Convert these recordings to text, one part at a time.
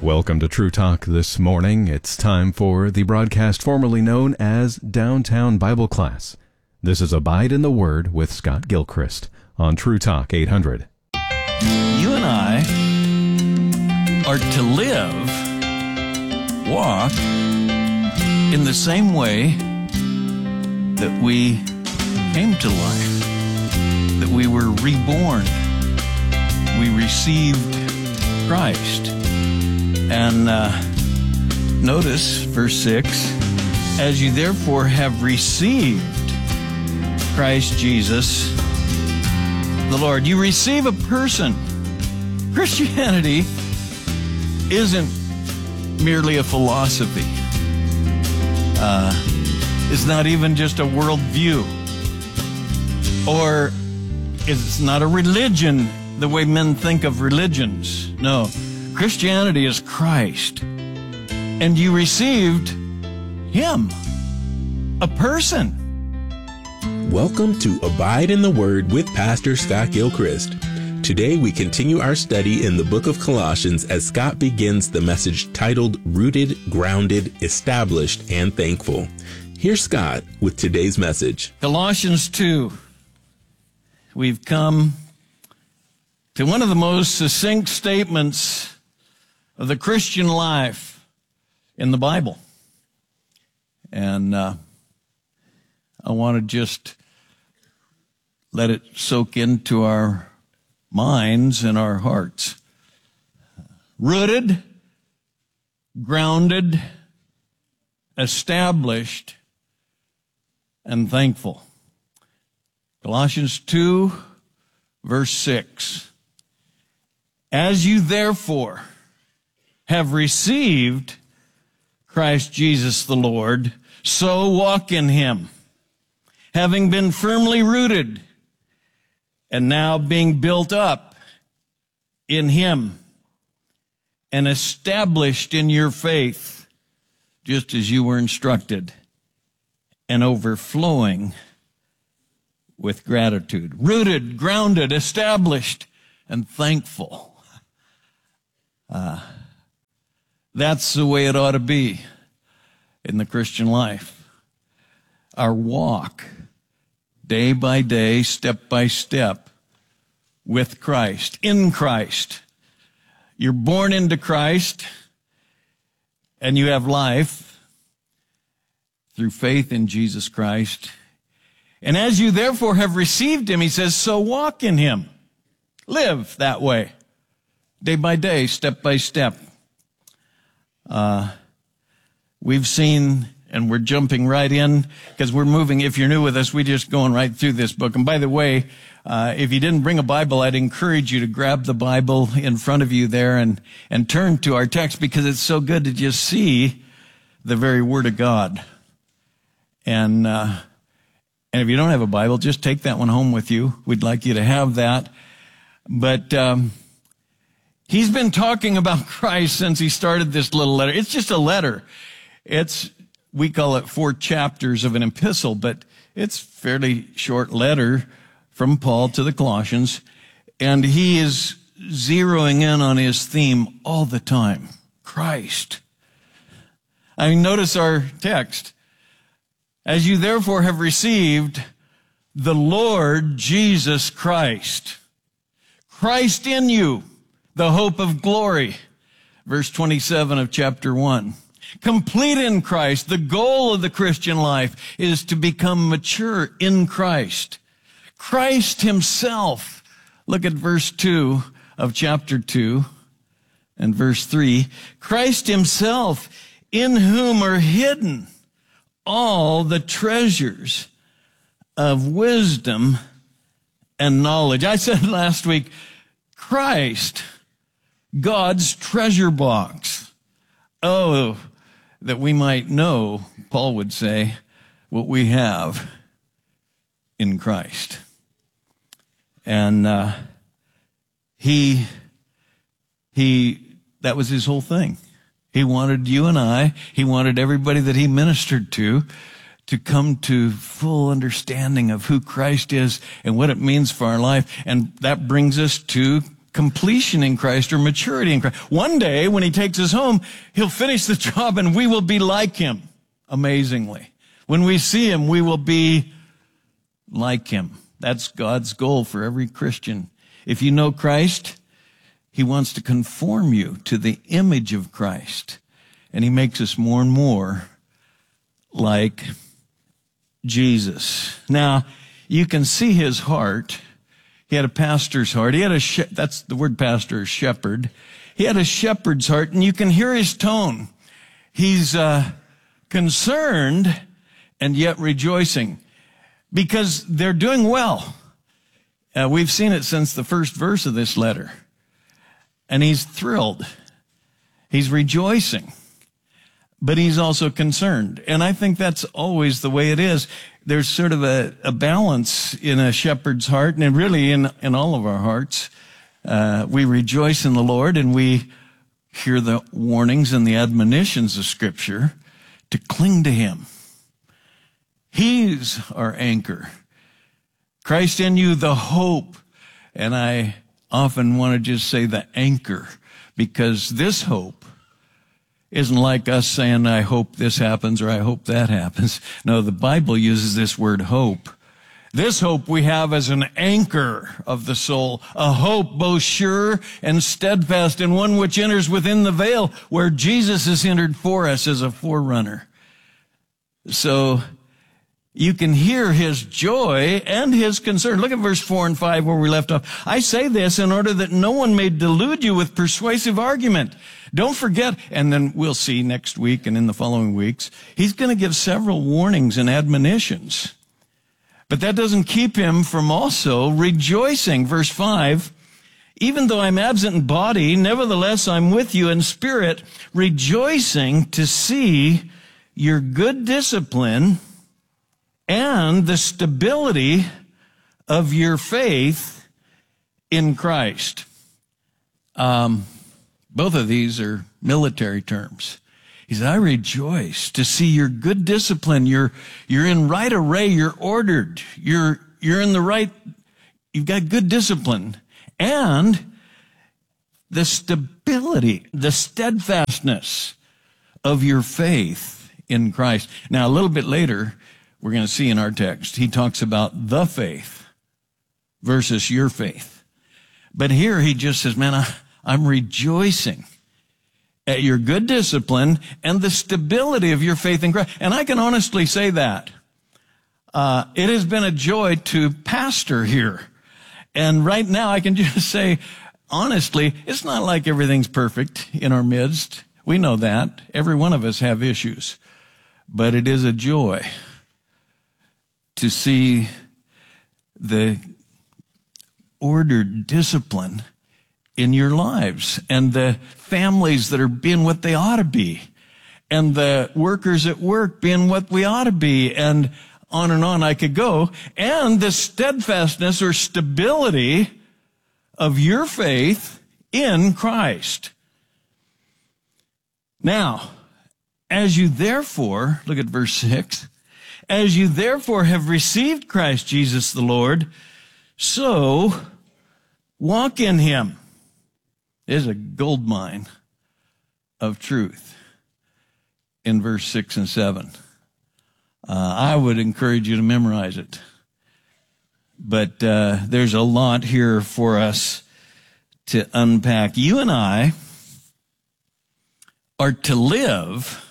Welcome to True Talk this morning. It's time for the broadcast formerly known as Downtown Bible Class. This is Abide in the Word with Scott Gilchrist on True Talk 800. You and I are to live, walk in the same way that we came to life, that we were reborn. We received Christ. And notice verse 6, as you therefore have received Christ Jesus the Lord. You receive a person. Christianity isn't merely a philosophy. It's not even just a worldview. Or it's not a religion the way men think of religions. No. Christianity is Christ. And you received Him, a person. Welcome to Abide in the Word with Pastor Scott Gilchrist. Today we continue our study in the book of Colossians as Scott begins the message titled Rooted, Grounded, Established, and Thankful. Here's Scott with today's message. Colossians 2. We've come to one of the most succinct statements of the Christian life in the Bible. And I want to just let it soak into our minds and our hearts. Rooted, grounded, established, and thankful. Colossians 2, verse 6. As you therefore have received Christ Jesus the Lord, so walk in Him, having been firmly rooted, and now being built up in Him, and established in your faith, just as you were instructed, and overflowing with gratitude. Rooted, grounded, established, and thankful. That's the way it ought to be in the Christian life. Our walk, day by day, step by step, with Christ, in Christ. You're born into Christ, and you have life through faith in Jesus Christ. And as you therefore have received Him, He says, so walk in Him. Live that way, day by day, step by step. We've seen, and we're jumping right in because we're moving. If you're new with us, we're just going right through this book. And by the way, if you didn't bring a Bible, I'd encourage you to grab the Bible in front of you there and turn to our text, because it's so good to just see the very Word of God. And if you don't have a Bible, just take that one home with you. We'd like you to have that. But he's been talking about Christ since he started this little letter. It's just a letter. We call it 4 chapters of an epistle, but it's a fairly short letter from Paul to the Colossians. And he is zeroing in on his theme all the time. Christ. I mean, notice our text. As you therefore have received the Lord Jesus Christ. Christ in you, the hope of glory. Verse 27 of chapter 1. Complete in Christ. The goal of the Christian life is to become mature in Christ. Christ Himself. Look at verse 2 of chapter 2 and verse 3. Christ Himself, in whom are hidden all the treasures of wisdom and knowledge. I said last week, Christ, God's treasure box. Oh, that we might know, Paul would say, what we have in Christ. And that was his whole thing. He wanted you and I, he wanted everybody that he ministered to come to full understanding of who Christ is and what it means for our life. And that brings us to completion in Christ or maturity in Christ. One day when he takes us home, he'll finish the job and we will be like him, amazingly. When we see him, we will be like him. That's God's goal for every Christian. If you know Christ, he wants to conform you to the image of Christ. And he makes us more and more like Jesus. Now, you can see his heart. He had a pastor's heart. He had that's the word pastor, shepherd. He had a shepherd's heart, and you can hear his tone. He's concerned and yet rejoicing because they're doing well. We've seen it since the first verse of this letter. And he's thrilled. He's rejoicing. But he's also concerned. And I think that's always the way it is. There's sort of a balance in a shepherd's heart, and really in all of our hearts. We rejoice in the Lord, and we hear the warnings and the admonitions of Scripture to cling to him. He's our anchor. Christ in you, the hope. And I often want to just say the anchor, because this hope isn't like us saying, I hope this happens or I hope that happens. No, the Bible uses this word hope. This hope we have as an anchor of the soul, a hope both sure and steadfast, and one which enters within the veil where Jesus has entered for us as a forerunner. So you can hear his joy and his concern. Look at verse 4 and 5 where we left off. I say this in order that no one may delude you with persuasive argument. Don't forget, and then we'll see next week and in the following weeks, he's going to give several warnings and admonitions. But that doesn't keep him from also rejoicing. Verse 5, even though I'm absent in body, nevertheless I'm with you in spirit, rejoicing to see your good discipline and the stability of your faith in Christ. Both of these are military terms. He said, I rejoice to see your good discipline. You're in right array. You're ordered. You're in the right, you've got good discipline. And the stability, the steadfastness of your faith in Christ. Now, a little bit later, we're going to see in our text, he talks about the faith versus your faith. But here he just says, man, I'm rejoicing at your good discipline and the stability of your faith in Christ. And I can honestly say that. It has been a joy to pastor here. And right now I can just say, honestly, it's not like everything's perfect in our midst. We know that. Every one of us have issues. But it is a joy to see the ordered discipline in your lives and the families that are being what they ought to be and the workers at work being what we ought to be, and on I could go, and the steadfastness or stability of your faith in Christ. Now, as you therefore, look at verse 6, as you therefore have received Christ Jesus the Lord, so walk in him. There's a gold mine of truth in verse 6 and 7. I would encourage you to memorize it. But there's a lot here for us to unpack. You and I are to live,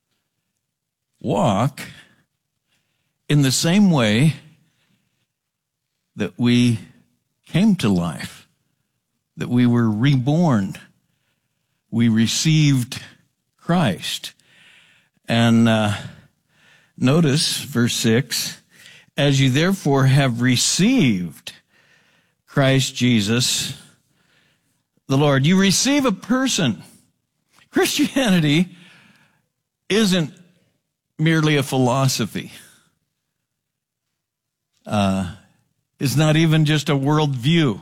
walk in the same way that we came to life, that we were reborn. We received Christ. And notice verse 6, as you therefore have received Christ Jesus the Lord. You receive a person. Christianity isn't merely a philosophy. It's not even just a worldview.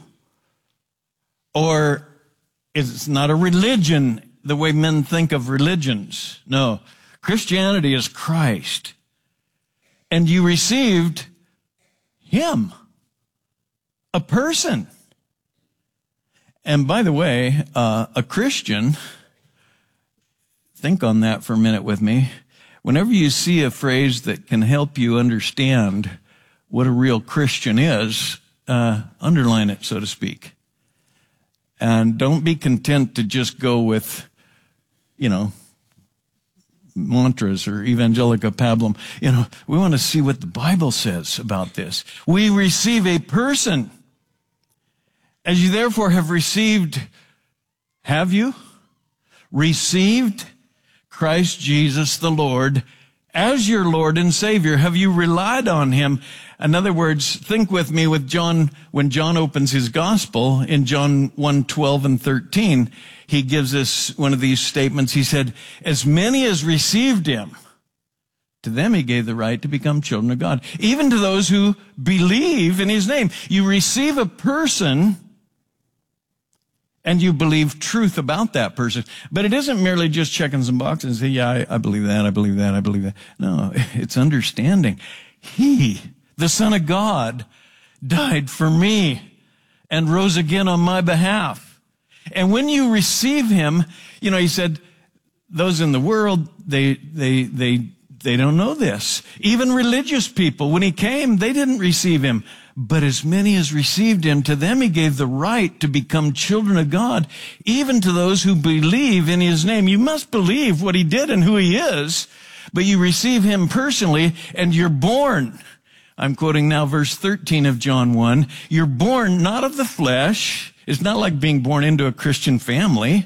Or it's not a religion the way men think of religions. No, Christianity is Christ. And you received him, a person. And by the way, a Christian, think on that for a minute with me. Whenever you see a phrase that can help you understand what a real Christian is, underline it, so to speak. And don't be content to just go with, mantras or Evangelica Pablum. We want to see what the Bible says about this. We receive a person. As you therefore have received, have you received Christ Jesus the Lord as your Lord and Savior? Have you relied on him? In other words, think with me with John, when John opens his gospel in John 1:12 and 13, he gives us one of these statements. He said, as many as received him, to them he gave the right to become children of God, even to those who believe in his name. You receive a person and you believe truth about that person. But it isn't merely just checking some boxes and say, yeah, I believe that, I believe that, I believe that. No, it's understanding. He, the Son of God, died for me and rose again on my behalf. And when you receive him, he said, those in the world, they don't know this. Even religious people, when he came, they didn't receive him. But as many as received him, to them he gave the right to become children of God, even to those who believe in his name. You must believe what he did and who he is, but you receive him personally, and you're born. I'm quoting now verse 13 of John 1. You're born not of the flesh. It's not like being born into a Christian family,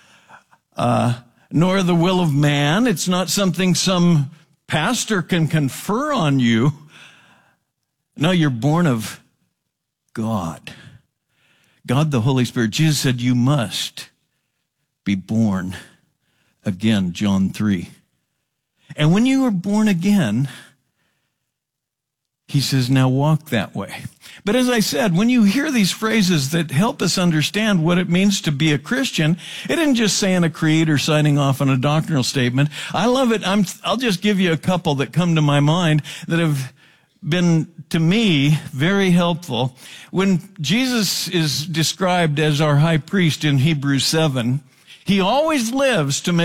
nor the will of man. It's not something some pastor can confer on you. No, you're born of God. God the Holy Spirit. Jesus said you must be born again, John 3. And when you are born again, he says, now walk that way. But as I said, when you hear these phrases that help us understand what it means to be a Christian, it isn't just saying a creed or signing off on a doctrinal statement. I love it. I'll just give you a couple that come to my mind that have been, to me, very helpful. When Jesus is described as our high priest in Hebrews 7, he always lives to make